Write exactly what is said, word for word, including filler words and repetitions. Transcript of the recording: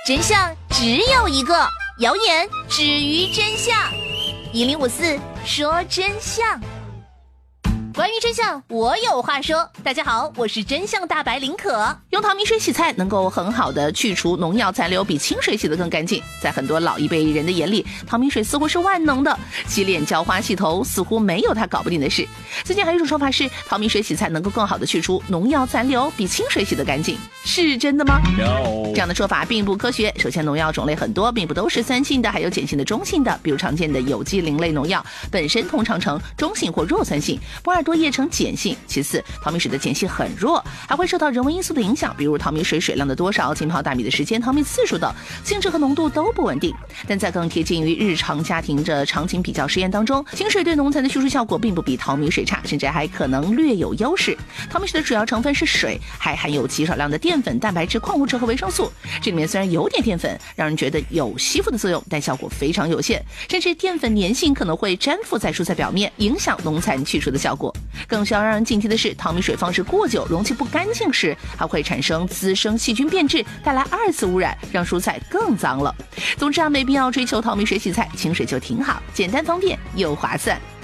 真相只有一个，谣言止于真相。一零五四说真相。关于真相，我有话说。大家好，我是真相大白林可。 用淘米水洗菜能够很好的去除农药残留，比清水洗得更干净。在很多老一辈人的眼里，淘米水似乎是万能的，洗脸浇花洗头似乎没有它搞不定的事。最近还有一种说法是，淘米水洗菜能够更好的去除农药残留，比清水洗得干净，是真的吗？ No. 这样的说法并不科学。首先，农药种类很多，并不都是酸性的，还有碱性的、中性的。比如常见的有机磷类农药本身通常呈中性或弱酸性，波尔多叶呈碱性。其次，淘米水的碱性很弱，还会受到人为因素的影响，比如淘米水水量的多少、浸泡大米的时间、淘米次数等，性质和浓度都不稳定。但在更贴近于日常家庭的场景比较实验当中，清水对农残的去除效果并不比淘米水差，甚至还可能略有优势。淘米水的主要成分是水，还含有极少量的淀粉、蛋白质、矿物质和维生素。这里面虽然有点淀粉，让人觉得有吸附的作用，但效果非常有限，甚至淀粉粘性可能会粘附在蔬菜表面，影响农残去除的效果。更需要让人警惕的是，淘米水放置过久，容器不干净时，还会产生滋生细菌变质，带来二次污染，让蔬菜更脏了。总之啊，没必要追求淘米水洗菜，清水就挺好，简单方便又划算。